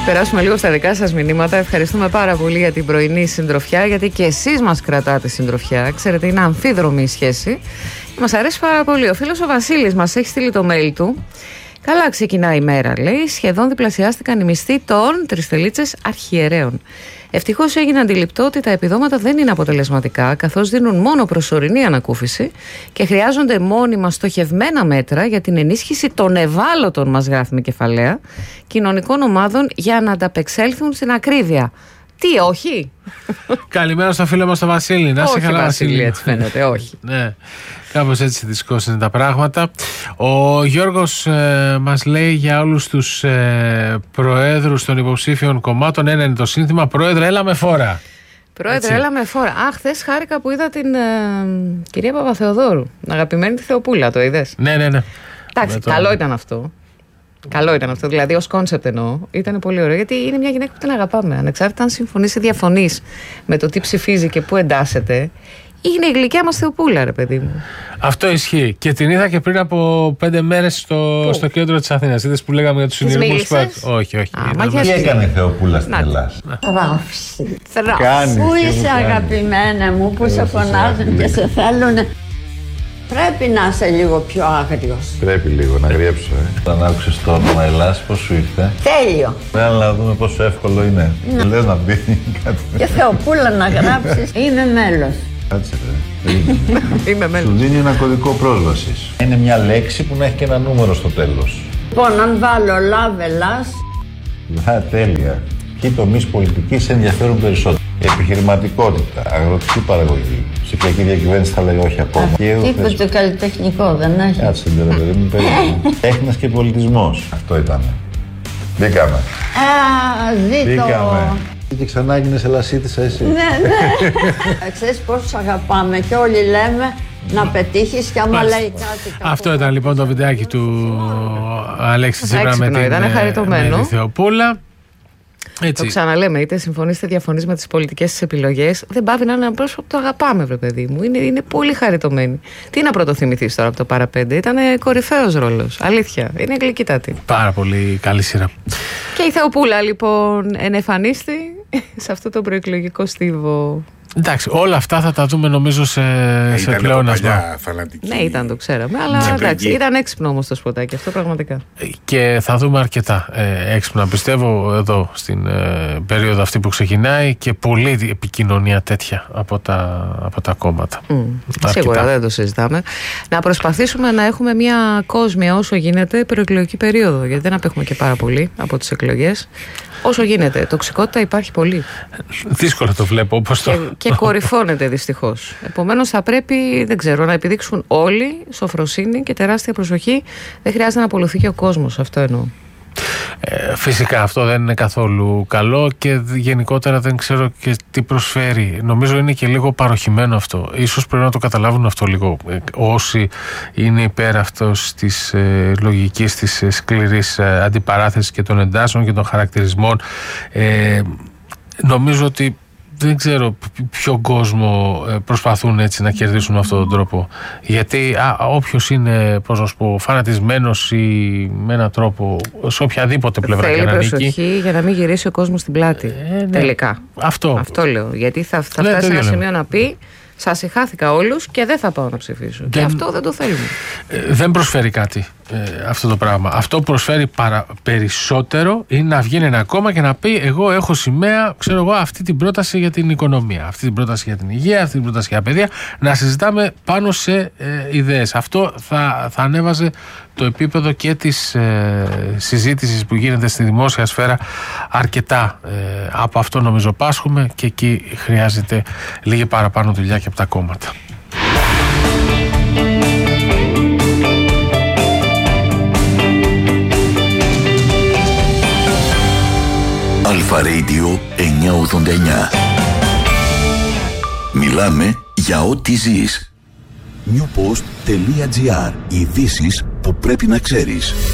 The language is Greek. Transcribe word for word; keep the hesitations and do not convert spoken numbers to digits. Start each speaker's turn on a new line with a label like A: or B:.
A: Περάσουμε λίγο στα δικά σας μηνύματα. Ευχαριστούμε πάρα πολύ για την πρωινή συντροφιά, γιατί και εσείς μας κρατάτε συντροφιά. Ξέρετε, είναι αμφίδρομη η σχέση. Μας αρέσει πάρα πολύ. Ο φίλος ο Βασίλης μας έχει στείλει το mail του. Καλά ξεκινάει η μέρα, λέει. Σχεδόν διπλασιάστηκαν οι μισθοί των τριστελίτσες αρχιερέων. Ευτυχώς έγινε αντιληπτό ότι τα επιδόματα δεν είναι αποτελεσματικά, καθώς δίνουν μόνο προσωρινή ανακούφιση και χρειάζονται μόνιμα στοχευμένα μέτρα για την ενίσχυση των ευάλωτων, μας γράφει με κεφαλαία, κοινωνικών ομάδων για να ανταπεξέλθουν στην ακρίβεια. Τι, όχι?
B: Καλημέρα στο φίλο μας τον Βασίλη. Να σε καλά,
A: Βασίλη, έτσι φαίνεται, όχι.
B: Ναι, κάπως έτσι δυσκώς είναι τα πράγματα. Ο Γιώργος ε, μας λέει για όλους τους ε, προέδρους των υποψήφιων κομμάτων, ένα είναι το σύνθημα: Πρόεδρε, έλα με φόρα.
A: Πρόεδρε,
B: Έτσι.
A: έλα με φόρα. Α, χθες χάρηκα που είδα την ε, κυρία Παπαθεοδόρου, αγαπημένη τη Θεοπούλα, το είδες?
B: Ναι, ναι, ναι.
A: Εντάξει,
B: το...
A: καλό ήταν αυτό. Καλό ήταν αυτό, δηλαδή ως κόνσεπτ εννοώ. Ήταν πολύ ωραίο, γιατί είναι μια γυναίκα που την αγαπάμε. Ανεξάρτητα αν συμφωνείς ή διαφωνείς με το τι ψηφίζει και πού εντάσσεται, είναι η γλυκιά μας Θεοπούλα, ρε παιδί μου.
B: Αυτό ισχύει. Και την είδα και πριν από πέντε μέρες στο, στο κέντρο της Αθήνας. Είδες που λέγαμε για τους συνειρμούς που... Όχι, όχι.
A: Α, μα
C: τι έκανε η Θεοπούλα στην Ελλάδα?
D: Θράψη.
C: Κάνει,
D: Πού
C: και
D: είσαι,
C: μου κάνει.
D: αγαπημένα μου, που σε φωνάζουν και σε θέλουν. Πρέπει να είσαι λίγο πιο άγριος.
C: Πρέπει λίγο να γριέψω, ε. Όταν άκουσες το όνομα Ελλάς, πώς σου ήρθε?
D: Τέλειο.
C: Πρέπει να δούμε πόσο εύκολο είναι.
D: Ναι.
C: Λες να μπει κάτι.
D: Και Θεοπούλα να γράψεις. Είμαι μέλος.
C: Κάτσε, ρε.
A: Είμαι
C: Σου
A: μέλος.
C: δίνει ένα κωδικό πρόσβασης. Είναι μια λέξη που να έχει και ένα νούμερο στο τέλος.
D: Λοιπόν, αν βάλω love Ελλάς,
C: Α, τέλεια. Ποιοι τομείς πολιτικής σε ενδιαφέρουν περισσότερο? Επιχειρηματικότητα, αγροτική παραγωγή, ψηφιακή διακυβέρνηση θα λέει όχι ακόμα.
D: είπε το καλλιτεχνικό, δεν έχει.
C: Κάτσε, ρε παιδί μου, περίμενε. Τέχνας και πολιτισμός. Αυτό ήταν. Μπήκαμε.
D: Α, ζήτω.
C: Μπήκαμε. Και ξανά έγινες Ελλασίτισσα εσύ.
D: Ναι, ναι. Ξέρεις πόσο αγαπάμε και όλοι λέμε να πετύχεις και άμα λέει κάτι.
B: Αυτό ήταν λοιπόν το βιντεάκι του Αλέξη Τσίπρα με την,
A: ήταν χαριτωμένο.
B: με τη Θεοπούλα. Έτσι.
A: Το ξαναλέμε, είτε συμφωνείς είτε διαφωνείς με τις πολιτικές της επιλογές, δεν πάβει να είναι ένα πρόσωπο που το αγαπάμε, βρε παιδί μου. Είναι, είναι πολύ χαριτωμένη. Τι να πρωτοθυμηθείς τώρα από το παραπέντε? Ήταν κορυφαίος ρόλος. Αλήθεια. Είναι γλυκύτατη.
B: Πάρα πολύ καλή σειρά.
A: Και η Θεοπούλα λοιπόν ενεφανίστη σε αυτό το προεκλογικό στίβο.
B: Εντάξει, όλα αυτά θα τα δούμε νομίζω σε,
E: ε,
B: σε πλεόνασμα.
A: Ναι, ήταν, το ξέραμε. Αλλά εντάξει, ήταν έξυπνο όμως το σποτάκι αυτό, πραγματικά.
B: Και θα δούμε αρκετά ε, έξυπνα, πιστεύω, εδώ στην ε, περίοδο αυτή που ξεκινάει, και πολλή επικοινωνία τέτοια από τα, από τα κόμματα. Mm,
A: σίγουρα δεν το συζητάμε. Να προσπαθήσουμε να έχουμε μια κόσμια όσο γίνεται προεκλογική περίοδο, γιατί δεν απέχουμε και πάρα πολύ από τις εκλογές. Όσο γίνεται. Τοξικότητα υπάρχει πολύ.
B: Δύσκολο το βλέπω όπως το...
A: Και, και κορυφώνεται δυστυχώς. Επομένως θα πρέπει, δεν ξέρω, να επιδείξουν όλοι σοφροσύνη και τεράστια προσοχή. Δεν χρειάζεται να απολυθεί και ο κόσμος. Αυτό εννοώ.
B: Ε, φυσικά αυτό δεν είναι καθόλου καλό, και γενικότερα δεν ξέρω και τι προσφέρει. Νομίζω είναι και λίγο παροχημένο αυτό. Ίσως πρέπει να το καταλάβουν αυτό λίγο ε, όσοι είναι υπέρ αυτός της ε, λογικής της ε, σκληρής ε, αντιπαράθεσης και των εντάσεων και των χαρακτηρισμών. Ε, νομίζω ότι δεν ξέρω ποιο κόσμο προσπαθούν έτσι να κερδίσουν με αυτόν τον τρόπο. Γιατί α, όποιος είναι, πώς να σου πω, φανατισμένος ή με έναν τρόπο σε οποιαδήποτε πλευρά
A: θέλει
B: για να
A: προσοχή
B: νίκει,
A: για να μην γυρίσει ο κόσμος στην πλάτη. Ε, ναι. Τελικά.
B: Αυτό.
A: Αυτό λέω. Γιατί θα, θα
B: ναι,
A: φτάσει ένα
B: λέμε.
A: σημείο να πει: σας ηχάθηκα όλους και δεν θα πάω να ψηφίσω. Δεν, και αυτό δεν το θέλουμε.
B: Ε, δεν προσφέρει κάτι ε, αυτό το πράγμα. Αυτό που προσφέρει παρα, περισσότερο είναι να βγαίνει ένα κόμμα και να πει: εγώ έχω σημαία, ξέρω εγώ, αυτή την πρόταση για την οικονομία, αυτή την πρόταση για την υγεία, αυτή την πρόταση για παιδεία. Να συζητάμε πάνω σε ε, ιδέες. Αυτό θα, θα ανέβαζε το επίπεδο και της ε, συζήτησης που γίνεται στη δημόσια σφαίρα αρκετά. Ε, από αυτό νομίζω πάσχουμε, και εκεί χρειάζεται λίγη παραπάνω δουλειά και από τα κόμματα.
F: Αλφα Radio εννιακόσια ογδόντα εννιά. Μιλάμε για ό,τι ζεις. newpost.gr. Ειδήσεις που πρέπει να ξέρεις.